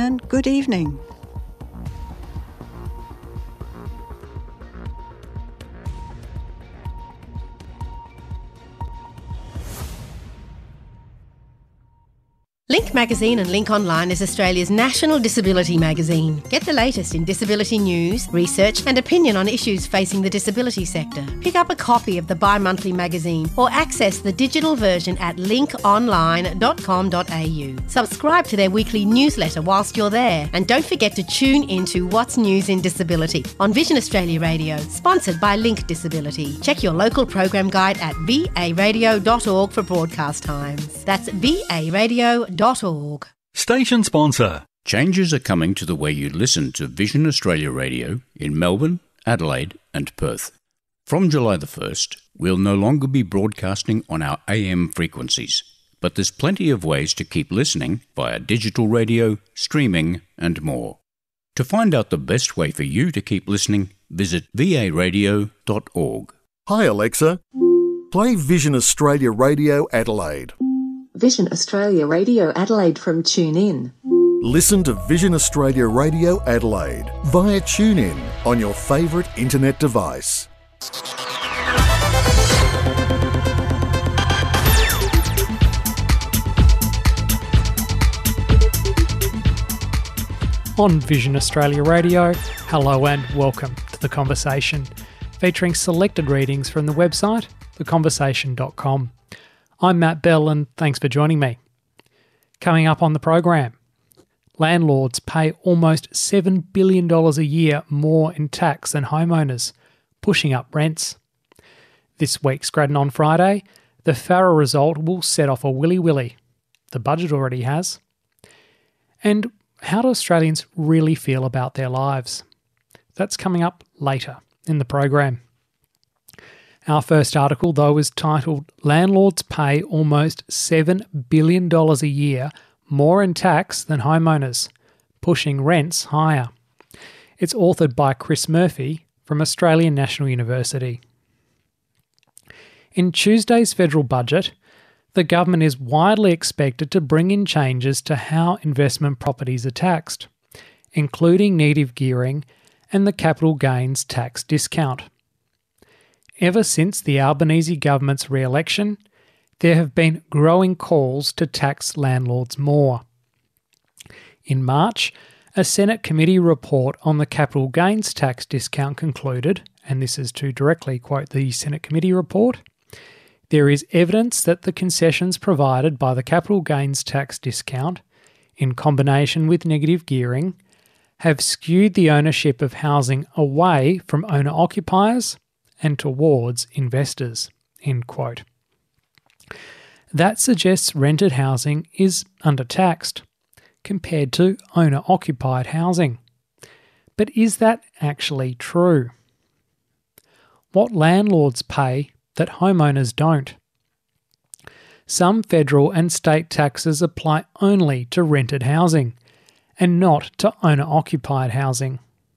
and good evening. Link Magazine and Link Online is Australia's national disability magazine. Get the latest in disability news, research and opinion on issues facing the disability sector. Pick up a copy of the bi-monthly magazine or access the digital version at linkonline.com.au. Subscribe to their weekly newsletter whilst you're there, and don't forget to tune into What's News in Disability on Vision Australia Radio, sponsored by Link Disability. Check your local program guide at varadio.org for broadcast times. That's varadio.org. Station sponsor. Changes are coming to the way you listen to Vision Australia Radio in Melbourne, Adelaide and Perth. From July the 1st, we'll no longer be broadcasting on our AM frequencies, but there's plenty of ways to keep listening via digital radio, streaming and more. To find out the best way for you to keep listening, visit varadio.org. Hi Alexa, play Vision Australia Radio Adelaide. Vision Australia Radio Adelaide from TuneIn. Listen to Vision Australia Radio Adelaide via TuneIn on your favourite internet device. On Vision Australia Radio, hello and welcome to The Conversation, featuring selected readings from the website, theconversation.com. I'm Matt Bell and thanks for joining me. Coming up on the program, landlords pay almost $7 billion a year more in tax than homeowners, pushing up rents. This week's Gradden on Friday, the Farrer result will set off a willy-willy. The budget already has. And how do Australians really feel about their lives? That's coming up later in the program. Our first article, though, is titled Landlords Pay Almost $7 billion a year more in tax than homeowners, pushing rents higher. It's authored by Chris Murphy from Australian National University. In Tuesday's federal budget, the government is widely expected to bring in changes to how investment properties are taxed, including negative gearing and the capital gains tax discount. Ever since the Albanese government's re-election, there have been growing calls to tax landlords more. In March, a Senate committee report on the capital gains tax discount concluded, and this is to directly quote the Senate committee report, there is evidence that the concessions provided by the capital gains tax discount, in combination with negative gearing, have skewed the ownership of housing away from owner-occupiers and towards investors, end quote. That suggests rented housing is undertaxed compared to owner-occupied housing. But is that actually true? What landlords pay that homeowners don't? Some federal and state taxes apply only to rented housing and not to owner-occupied housing.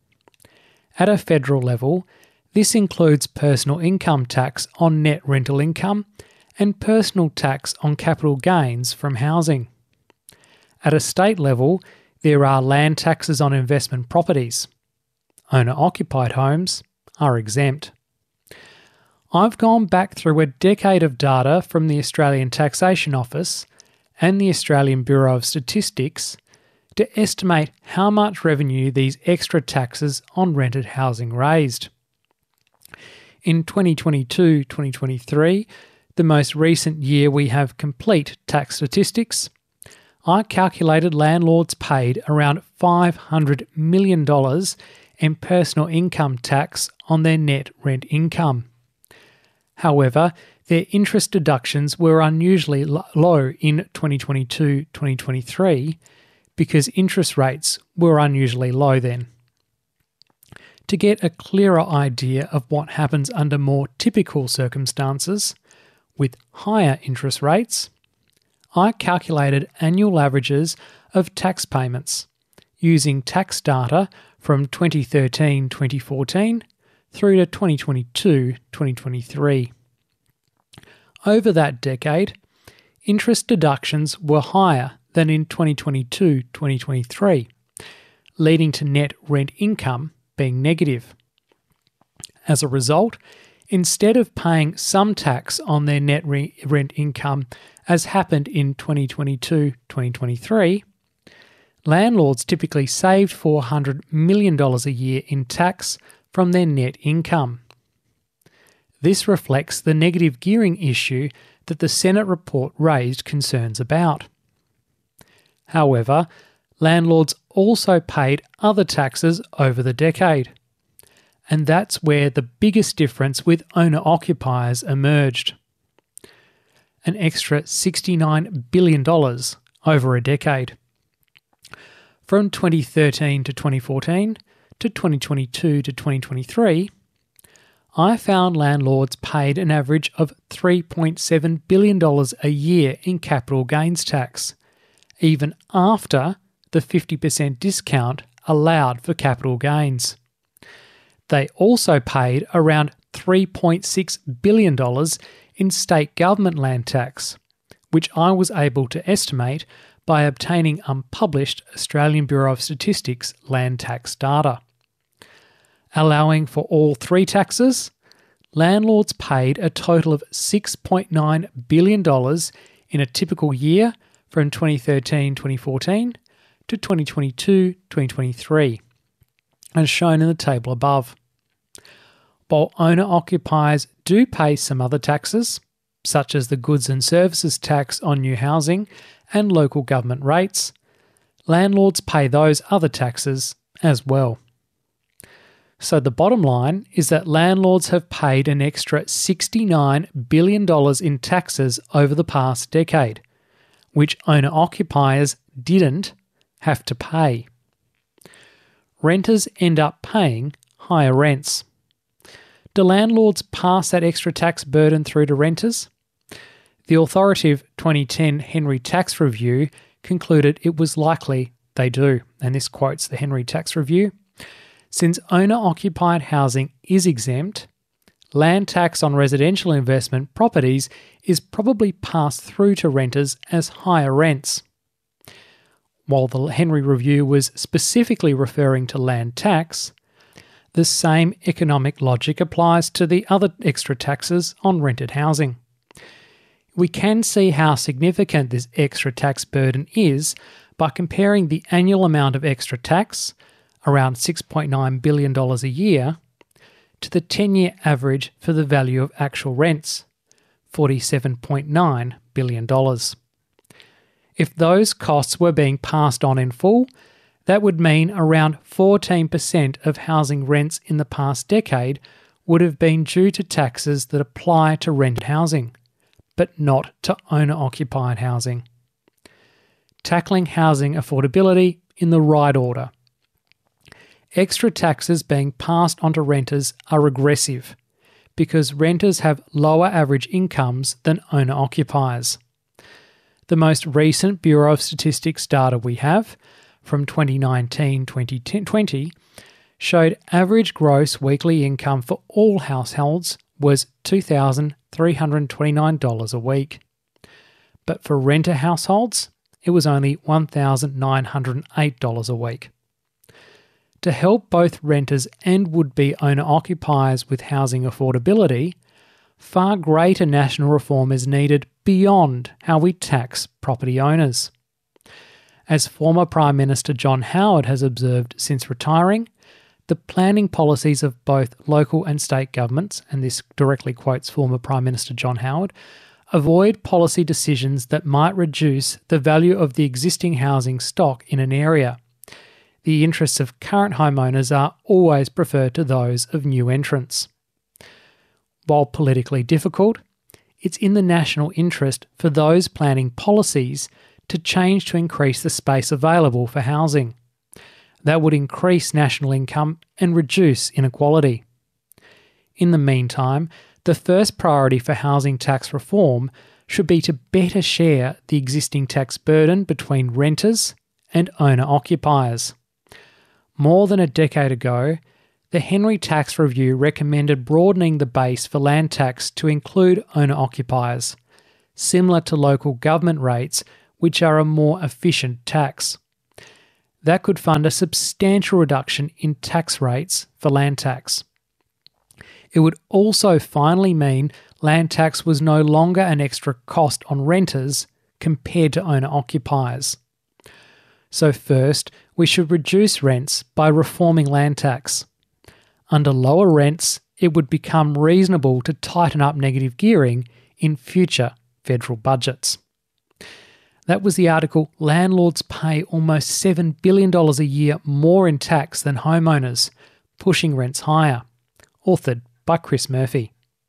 At a federal level, this includes personal income tax on net rental income and personal tax on capital gains from housing. At a state level, there are land taxes on investment properties. Owner-occupied homes are exempt. I've gone back through a decade of data from the Australian Taxation Office and the Australian Bureau of Statistics to estimate how much revenue these extra taxes on rented housing raised. In 2022-2023, the most recent year we have complete tax statistics, I calculated landlords paid around $500 million in personal income tax on their net rent income. However, their interest deductions were unusually low in 2022-2023 because interest rates were unusually low then. To get a clearer idea of what happens under more typical circumstances, with higher interest rates, I calculated annual averages of tax payments using tax data from 2013-2014 through to 2022-2023. Over that decade, interest deductions were higher than in 2022-2023, leading to net rent income being negative. As a result, instead of paying some tax on their net rent income as happened in 2022-2023, landlords typically saved $400 million a year in tax from their net income. This reflects the negative gearing issue that the Senate report raised concerns about. However, landlords also paid other taxes over the decade, and that's where the biggest difference with owner-occupiers emerged. An extra $69 billion over a decade. From 2013 to 2014 to 2022 to 2023, I found landlords paid an average of $3.7 billion a year in capital gains tax, even after the 50% discount allowed for capital gains. They also paid around $3.6 billion in state government land tax, which I was able to estimate by obtaining unpublished Australian Bureau of Statistics land tax data. Allowing for all three taxes, landlords paid a total of $6.9 billion in a typical year from 2013-2014 to 2022-2023, as shown in the table above. While owner-occupiers do pay some other taxes, such as the goods and services tax on new housing and local government rates, landlords pay those other taxes as well. So the bottom line is that landlords have paid an extra $69 billion in taxes over the past decade, which owner-occupiers didn't have to pay. Renters end up paying higher rents. Do landlords pass that extra tax burden through to renters? The authoritative 2010 Henry Tax Review concluded it was likely they do, and this quotes the Henry Tax Review. Since owner-occupied housing is exempt, land tax on residential investment properties is probably passed through to renters as higher rents. While the Henry Review was specifically referring to land tax, the same economic logic applies to the other extra taxes on rented housing. We can see how significant this extra tax burden is by comparing the annual amount of extra tax, around $6.9 billion a year, to the 10-year average for the value of actual rents, $47.9 billion. If those costs were being passed on in full, that would mean around 14% of housing rents in the past decade would have been due to taxes that apply to rented housing, but not to owner-occupied housing. Tackling housing affordability in the right order. Extra taxes being passed onto renters are regressive because renters have lower average incomes than owner-occupiers. The most recent Bureau of Statistics data we have, from 2019-2020, showed average gross weekly income for all households was $2,329 a week. But for renter households, it was only $1,908 a week. To help both renters and would-be owner-occupiers with housing affordability, far greater national reform is needed beyond how we tax property owners. As former Prime Minister John Howard has observed since retiring, the planning policies of both local and state governments, and this directly quotes former Prime Minister John Howard, avoid policy decisions that might reduce the value of the existing housing stock in an area. The interests of current homeowners are always preferred to those of new entrants. While politically difficult, it's in the national interest for those planning policies to change to increase the space available for housing. That would increase national income and reduce inequality. In the meantime, the first priority for housing tax reform should be to better share the existing tax burden between renters and owner-occupiers. More than a decade ago, the Henry Tax Review recommended broadening the base for land tax to include owner-occupiers, similar to local government rates, which are a more efficient tax. that could fund a substantial reduction in tax rates for land tax. It would also finally mean land tax was no longer an extra cost on renters compared to owner-occupiers. So first, we should reduce rents by reforming land tax. Under lower rents, it would become reasonable to tighten up negative gearing in future federal budgets. That was the article Landlords Pay Almost $7 billion a year more in tax than homeowners, pushing rents higher, authored by Chris Murphy.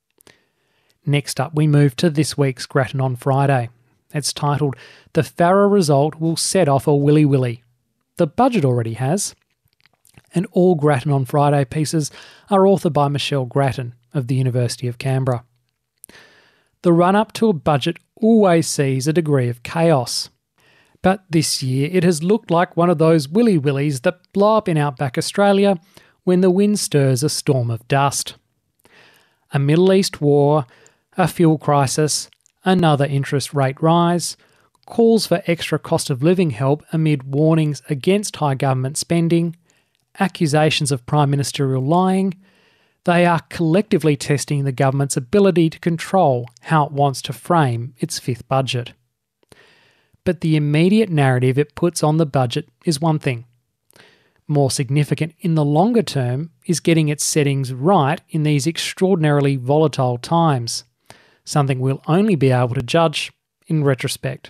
Next up, we move to this week's Grattan on Friday. It's titled, "The Farrer Result Will Set Off a Willy Willy." The budget already has. And all Grattan on Friday pieces are authored by Michelle Grattan of the University of Canberra. The run-up to a budget always sees a degree of chaos. But this year it has looked like one of those willy willies that blow up in outback Australia when the wind stirs a storm of dust. A Middle East war, a fuel crisis, another interest rate rise, calls for extra cost of living help amid warnings against high government spending, accusations of prime ministerial lying. They are collectively testing the government's ability to control how it wants to frame its fifth budget. But the immediate narrative it puts on the budget is one thing. More significant in the longer term is getting its settings right in these extraordinarily volatile times, something we'll only be able to judge in retrospect.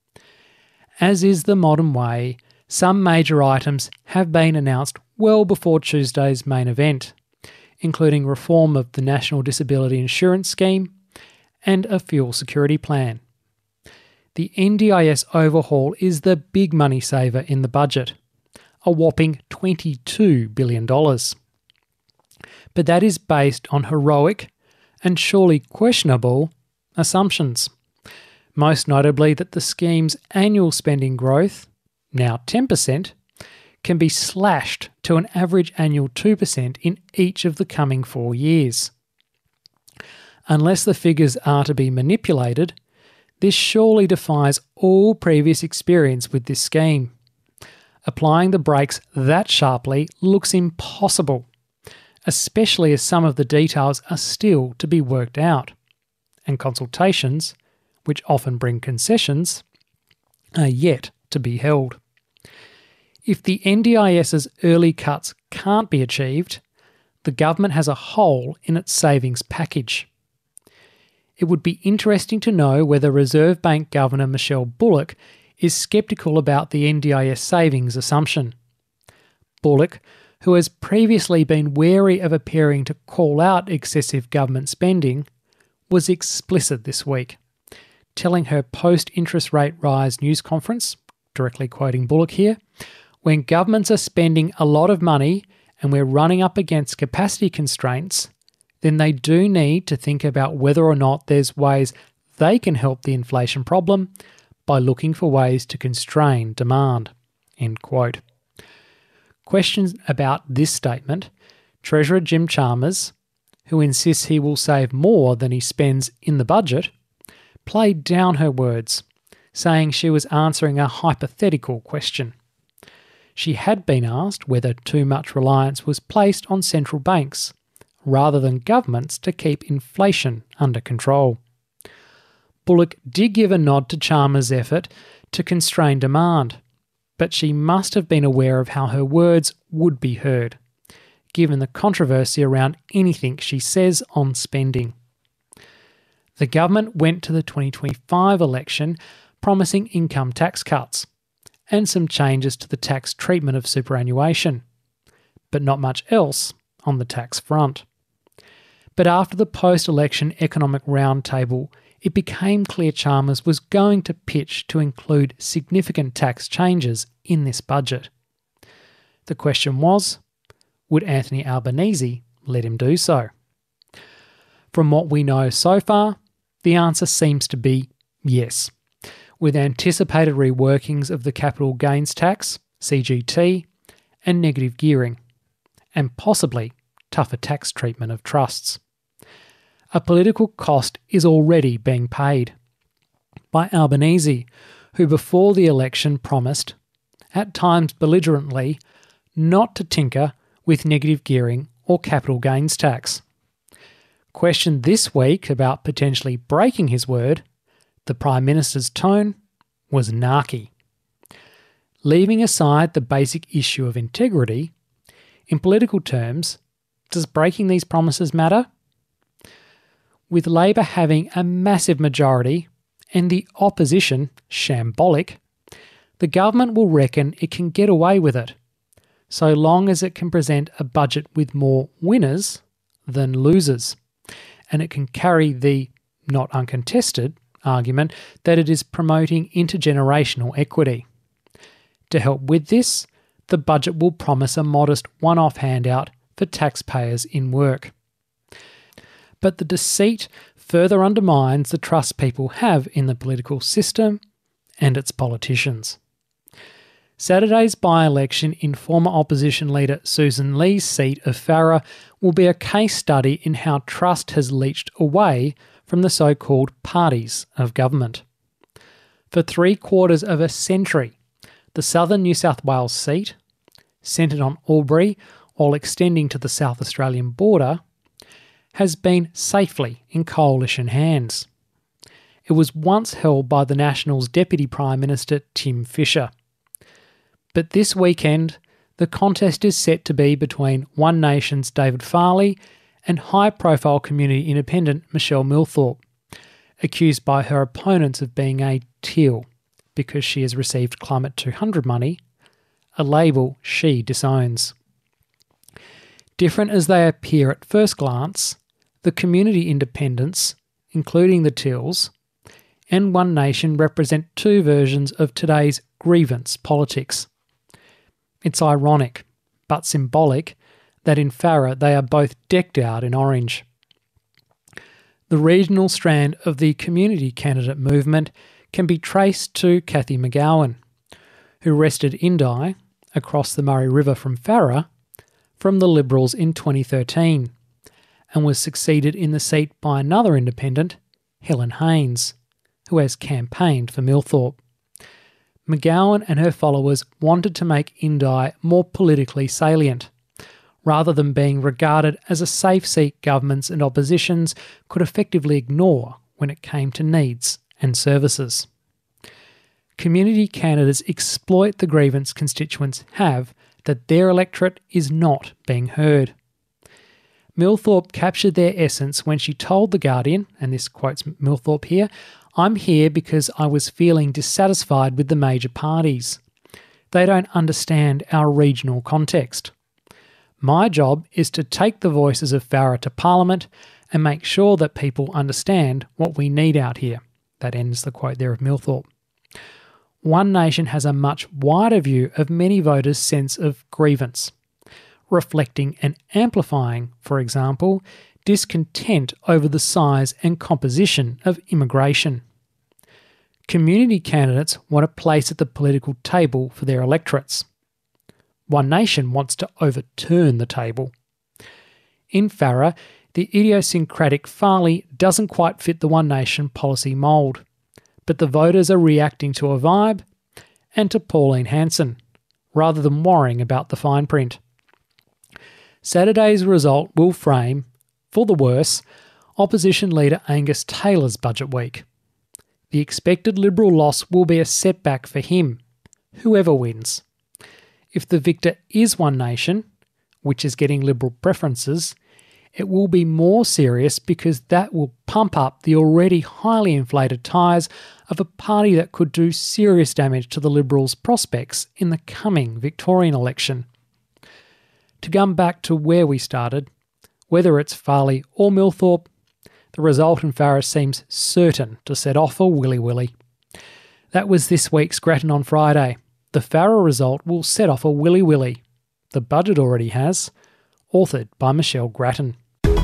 As is the modern way, some major items have been announced well before Tuesday's main event, including reform of the National Disability Insurance Scheme and a fuel security plan. The NDIS overhaul is the big money saver in the budget, a whopping $22 billion. But that is based on heroic and surely questionable assumptions, most notably that the scheme's annual spending growth, now 10%, can be slashed to an average annual 2% in each of the coming 4 years. Unless the figures are to be manipulated, this surely defies all previous experience with this scheme. Applying the brakes that sharply looks impossible, especially as some of the details are still to be worked out, and consultations, which often bring concessions, are yet to be held. If the NDIS's early cuts can't be achieved, the government has a hole in its savings package. It would be interesting to know whether Reserve Bank Governor Michelle Bullock is sceptical about the NDIS savings assumption. Bullock, who has previously been wary of appearing to call out excessive government spending, was explicit this week, telling her post-interest rate rise news conference, directly quoting Bullock here, "When governments are spending a lot of money and we're running up against capacity constraints, then they do need to think about whether or not there's ways they can help the inflation problem by looking for ways to constrain demand." End quote. Questions about this statement, Treasurer Jim Chalmers, who insists he will save more than he spends in the budget, played down her words, saying she was answering a hypothetical question. She had been asked whether too much reliance was placed on central banks, rather than governments to keep inflation under control. Bullock did give a nod to Chalmers' effort to constrain demand, but she must have been aware of how her words would be heard, given the controversy around anything she says on spending. The government went to the 2025 election promising income tax cuts and some changes to the tax treatment of superannuation, but not much else on the tax front. But after the post-election economic roundtable, it became clear Chalmers was going to pitch to include significant tax changes in this budget. The question was, would Anthony Albanese let him do so? From what we know so far, the answer seems to be yes, with anticipated reworkings of the capital gains tax, CGT, and negative gearing, and possibly tougher tax treatment of trusts. A political cost is already being paid by Albanese, who before the election promised, at times belligerently, not to tinker with negative gearing or capital gains tax. Questioned this week about potentially breaking his word, the Prime Minister's tone was narky. Leaving aside the basic issue of integrity, in political terms, does breaking these promises matter? With Labor having a massive majority and the opposition shambolic, the government will reckon it can get away with it, so long as it can present a budget with more winners than losers, and it can carry the not uncontested argument that it is promoting intergenerational equity. To help with this, the budget will promise a modest one-off handout for taxpayers in work. But the deceit further undermines the trust people have in the political system and its politicians. Saturday's by-election in former opposition leader Susan Lee's seat of Farrer will be a case study in how trust has leached away from the so-called parties of government. For 3/4 of a century, the southern New South Wales seat, centred on Albury while extending to the South Australian border, has been safely in coalition hands. It was once held by the Nationals' Deputy Prime Minister Tim Fischer. But this weekend, the contest is set to be between One Nation's David Farley and high-profile community independent Michelle Millthorpe, accused by her opponents of being a teal because she has received Climate 200 money, a label she disowns. Different as they appear at first glance, the community independents, including the Teals, and One Nation represent two versions of today's grievance politics. It's ironic, but symbolic, that in Farrer they are both decked out in orange. The regional strand of the community candidate movement can be traced to Cathy McGowan, who wrested Indi, across the Murray River from Farrer, from the Liberals in 2013, and was succeeded in the seat by another independent, Helen Haines, who has campaigned for Millthorpe. McGowan and her followers wanted to make Indi more politically salient, rather than being regarded as a safe seat governments and oppositions could effectively ignore when it came to needs and services. Community candidates exploit the grievance constituents have that their electorate is not being heard. Millthorpe captured their essence when she told The Guardian, and this quotes Millthorpe here, "I'm here because I was feeling dissatisfied with the major parties. They don't understand our regional context. My job is to take the voices of Farrer to Parliament and make sure that people understand what we need out here." That ends the quote there of Millthorpe. One Nation has a much wider view of many voters' sense of grievance, reflecting and amplifying, for example, discontent over the size and composition of immigration. Community candidates want a place at the political table for their electorates. One Nation wants to overturn the table. In Farrer, the idiosyncratic Farley doesn't quite fit the One Nation policy mould, but the voters are reacting to a vibe and to Pauline Hanson, rather than worrying about the fine print. Saturday's result will frame, for the worse, opposition leader Angus Taylor's budget week. The expected Liberal loss will be a setback for him, whoever wins. If the victor is One Nation, which is getting Liberal preferences, it will be more serious because that will pump up the already highly inflated tyres of a party that could do serious damage to the Liberals' prospects in the coming Victorian election. To come back to where we started, whether it's Farley or Millthorpe, the result in Farrer seems certain to set off a willy-willy. That was this week's Grattan on Friday. The Farrer result will set off a willy-willy. The budget already has. Authored by Michelle Grattan.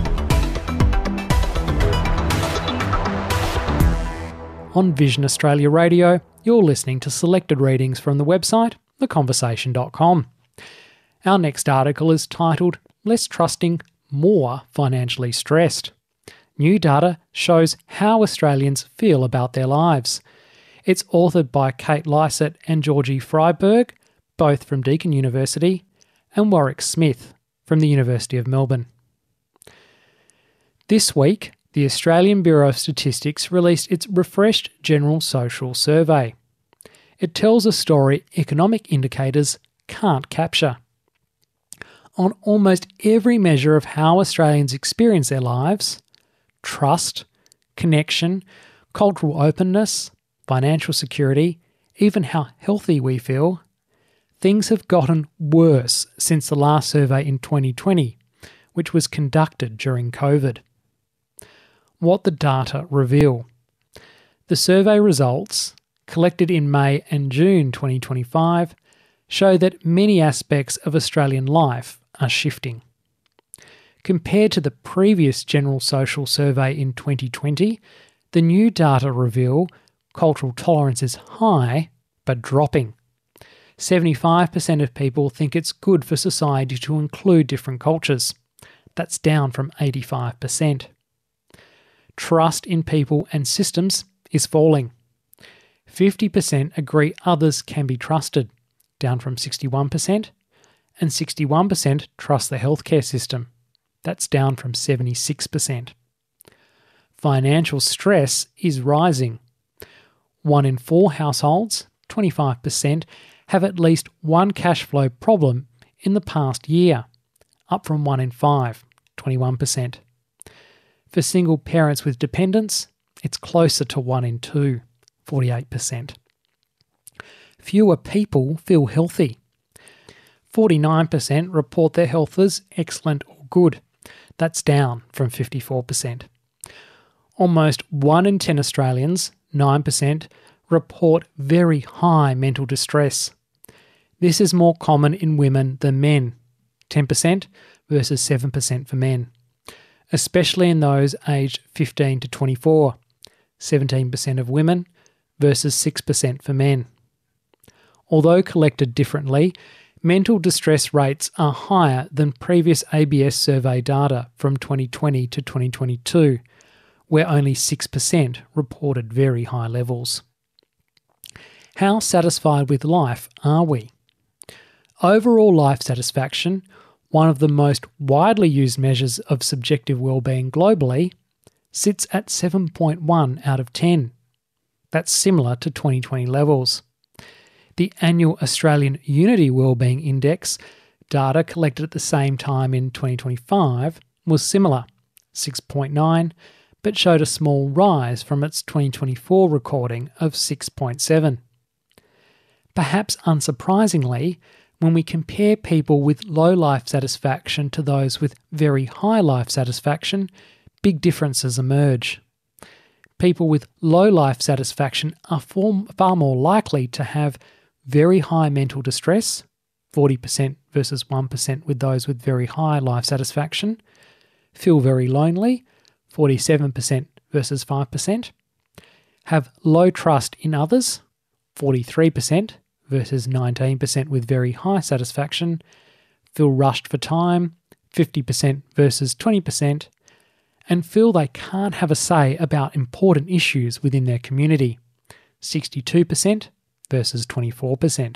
On Vision Australia Radio, you're listening to selected readings from the website, theconversation.com. Our next article is titled, Less Trusting, More Financially Stressed. New data shows how Australians feel about their lives. It's authored by Kate Lysett and Georgie Freiberg, both from Deakin University, and Warwick Smith from the University of Melbourne. This week, the Australian Bureau of Statistics released its refreshed General Social Survey. It tells a story economic indicators can't capture. On almost every measure of how Australians experience their lives – trust, connection, cultural openness, financial security, even how healthy we feel – things have gotten worse since the last survey in 2020, which was conducted during COVID. What the data reveal. The survey results, collected in May and June 2025, show that many aspects of Australian life are shifting. Compared to the previous General Social Survey in 2020, the new data reveal cultural tolerance is high but dropping. 75% of people think it's good for society to include different cultures. That's down from 85%. Trust in people and systems is falling. 50% agree others can be trusted, down from 61%, and 61% trust the healthcare system. That's down from 76%. Financial stress is rising. 1 in 4 households, 25%, have at least one cash flow problem in the past year, up from 1 in 5, 21%. For single parents with dependents, it's closer to 1 in 2, 48%. Fewer people feel healthy. 49% report their health as excellent or good. That's down from 54%. Almost 1 in 10 Australians, 9%, report very high mental distress. This is more common in women than men, 10% versus 7% for men, especially in those aged 15 to 24, 17% of women versus 6% for men. Although collected differently, mental distress rates are higher than previous ABS survey data from 2020 to 2022, where only 6% reported very high levels. How satisfied with life are we? Overall life satisfaction, one of the most widely used measures of subjective well-being globally, sits at 7.1 out of 10. That's similar to 2020 levels. The annual Australian Unity Wellbeing Index, data collected at the same time in 2025, was similar, 6.9, but showed a small rise from its 2024 recording of 6.7. Perhaps unsurprisingly, when we compare people with low life satisfaction to those with very high life satisfaction, big differences emerge. People with low life satisfaction are far more likely to have very high mental distress, 40% versus 1% with those with very high life satisfaction, feel very lonely, 47% versus 5%, have low trust in others, 43% versus 19% with very high satisfaction, feel rushed for time, 50% versus 20%, and feel they can't have a say about important issues within their community, 62% versus 24%.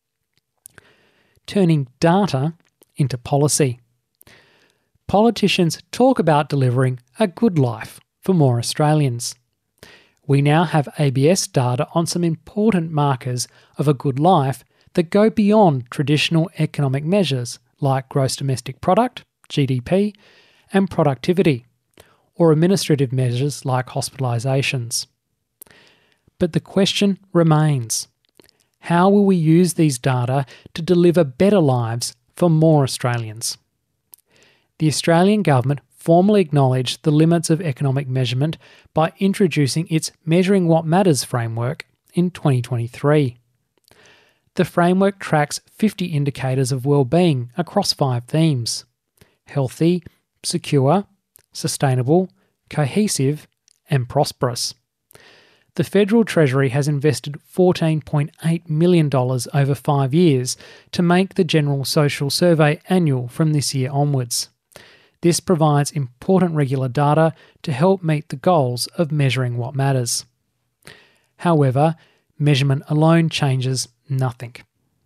Turning data into policy. Politicians talk about delivering a good life for more Australians. We now have ABS data on some important markers of a good life that go beyond traditional economic measures like gross domestic product, GDP, and productivity, or administrative measures like hospitalisations. But the question remains, how will we use these data to deliver better lives for more Australians? The Australian government formally acknowledged the limits of economic measurement by introducing its Measuring What Matters framework in 2023. The framework tracks 50 indicators of well-being across 5 themes: healthy, secure, sustainable, cohesive, and prosperous. The Federal Treasury has invested $14.8 million over 5 years to make the General Social Survey annual from this year onwards. This provides important regular data to help meet the goals of measuring what matters. However, measurement alone changes nothing.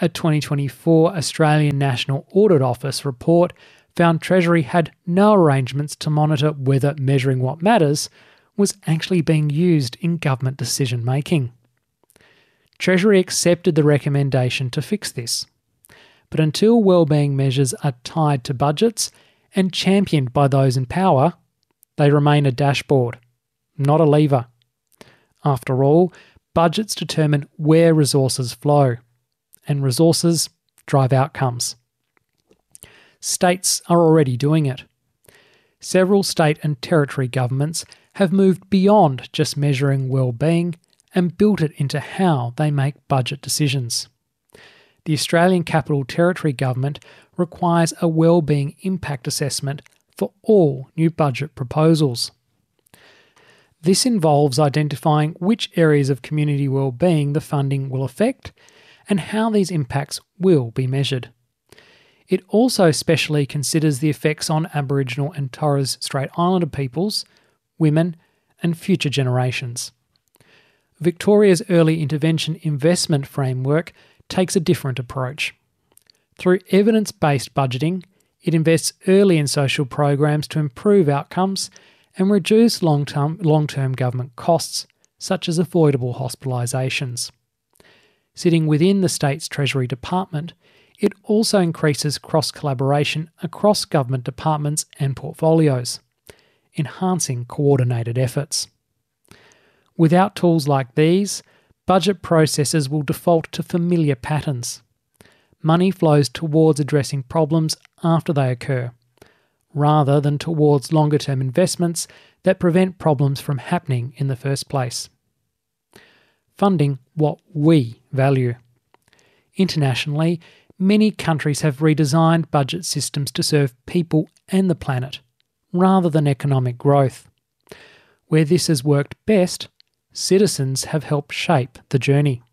A 2024 Australian National Audit Office report found Treasury had no arrangements to monitor whether measuring what matters was actually being used in government decision making. Treasury accepted the recommendation to fix this, but until wellbeing measures are tied to budgets and championed by those in power, they remain a dashboard, not a lever. After all, budgets determine where resources flow, and resources drive outcomes. States are already doing it. Several state and territory governments have moved beyond just measuring well-being and built it into how they make budget decisions. The Australian Capital Territory Government requires a wellbeing impact assessment for all new budget proposals. This involves identifying which areas of community wellbeing the funding will affect and how these impacts will be measured. It also specially considers the effects on Aboriginal and Torres Strait Islander peoples, women, and future generations. Victoria's Early Intervention Investment Framework takes a different approach. Through evidence-based budgeting, it invests early in social programs to improve outcomes and reduce long-term government costs, such as avoidable hospitalisations. Sitting within the state's Treasury Department, it also increases cross-collaboration across government departments and portfolios, enhancing coordinated efforts. Without tools like these, budget processes will default to familiar patterns. Money flows towards addressing problems after they occur, rather than towards longer-term investments that prevent problems from happening in the first place. Funding what we value. Internationally, many countries have redesigned budget systems to serve people and the planet, rather than economic growth. Where this has worked best, citizens have helped shape the journey.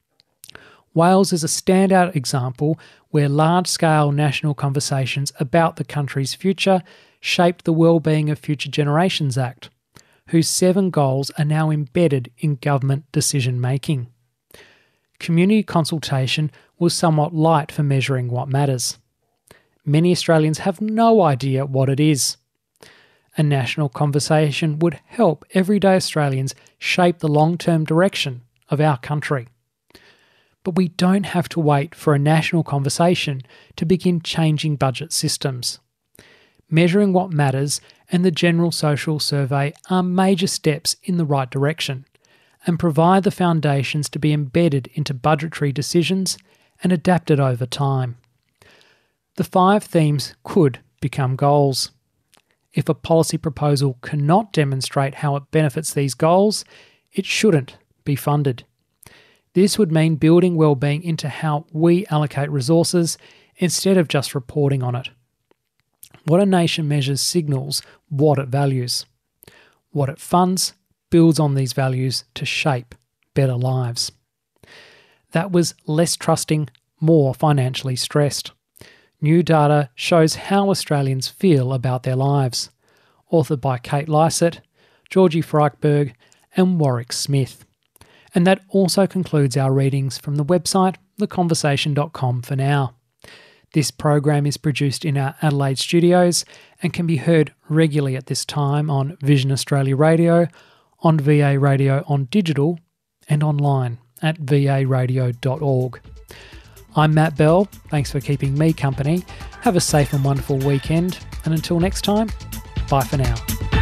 Wales is a standout example where large-scale national conversations about the country's future shaped the Wellbeing of Future Generations Act, whose 7 goals are now embedded in government decision-making. Community consultation was somewhat light for measuring what matters. Many Australians have no idea what it is. A national conversation would help everyday Australians shape the long-term direction of our country. But we don't have to wait for a national conversation to begin changing budget systems. Measuring what matters and the General Social Survey are major steps in the right direction and provide the foundations to be embedded into budgetary decisions and adapted over time. The 5 themes could become goals. If a policy proposal cannot demonstrate how it benefits these goals, it shouldn't be funded. This would mean building wellbeing into how we allocate resources instead of just reporting on it. What a nation measures signals what it values. What it funds builds on these values to shape better lives. That was less trusting, more financially stressed. New data shows how Australians feel about their lives. Authored by Kate Lysett, Georgie Freichberg and Warwick Smith. And that also concludes our readings from the website theconversation.com for now. This program is produced in our Adelaide studios and can be heard regularly at this time on Vision Australia Radio, on VA Radio on digital, and online at varadio.org. I'm Matt Bell. Thanks for keeping me company. Have a safe and wonderful weekend. And until next time, bye for now.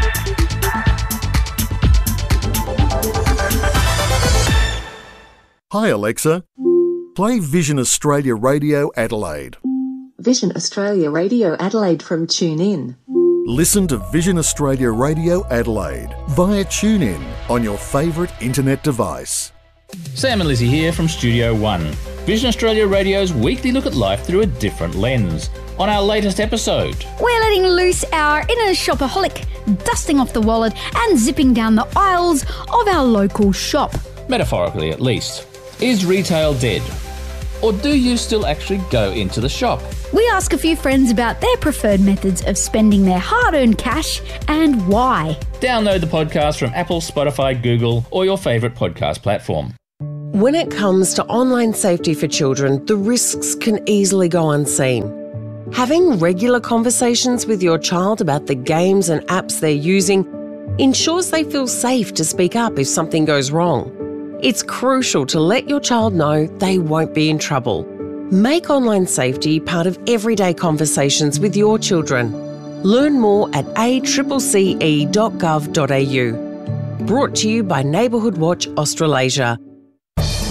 Hi Alexa, play Vision Australia Radio Adelaide. Vision Australia Radio Adelaide from TuneIn. Listen to Vision Australia Radio Adelaide via TuneIn on your favourite internet device. Sam and Lizzie here from Studio One. Vision Australia Radio's weekly look at life through a different lens. On our latest episode, we're letting loose our inner shopaholic, dusting off the wallet and zipping down the aisles of our local shop. Metaphorically at least. Is retail dead? Or do you still actually go into the shop? We ask a few friends about their preferred methods of spending their hard-earned cash and why. Download the podcast from Apple, Spotify, Google, or your favourite podcast platform. When it comes to online safety for children, the risks can easily go unseen. Having regular conversations with your child about the games and apps they're using ensures they feel safe to speak up if something goes wrong. It's crucial to let your child know they won't be in trouble. Make online safety part of everyday conversations with your children. Learn more at accce.gov.au. Brought to you by Neighbourhood Watch Australasia.